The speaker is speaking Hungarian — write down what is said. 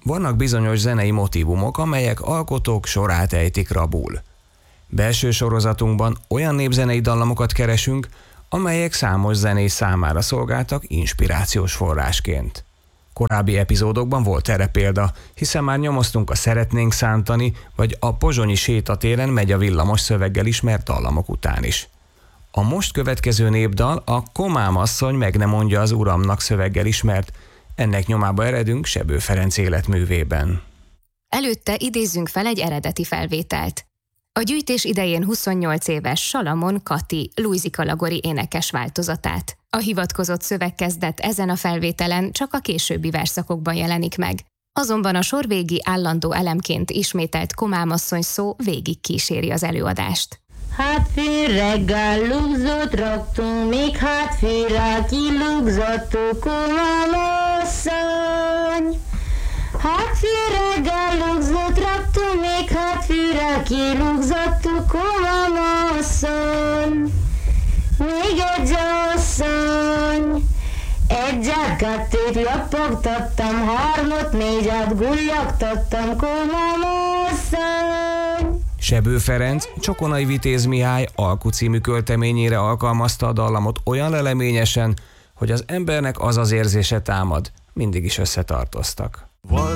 Vannak bizonyos zenei motívumok, amelyek alkotók sorát ejtik rabul. Belső sorozatunkban olyan népzenei dallamokat keresünk, amelyek számos zenész számára szolgáltak inspirációs forrásként. Korábbi epizódokban volt erre példa, hiszen már nyomoztunk a Szeretnénk szántani, vagy a Pozsonyi sétatéren megy a villamos szöveggel ismert dallamok után is. A most következő népdal a Komám asszony meg nem mondja az uramnak szöveggel ismert, ennek nyomába eredünk Sebő Ferenc életművében. Előtte idézzünk fel egy eredeti felvételt. A gyűjtés idején 28 éves Salamon Kati Luizika Lagori énekes változatát. A hivatkozott szövegkezdet ezen a felvételen csak a későbbi verszakokban jelenik meg. Azonban a sorvégi állandó elemként ismételt Komám asszony szó végig kíséri az előadást. Hátfű reggel lugzót raktunk, még hátfűre kilugzottuk, Komám asszony. Hátfű reggel lugzót raktunk, még hátfűre kilugzottuk, Komám asszony. Még egy asszony. Egyet, kettőt lapogtattam, harmot, négyet gulyogtattam, Komám asszony. Sebő Ferenc Csokonai Vitéz Mihály Alku című költeményére alkalmazta a dallamot olyan leleményesen, hogy az embernek az az érzése támad, mindig is összetartoztak. Volt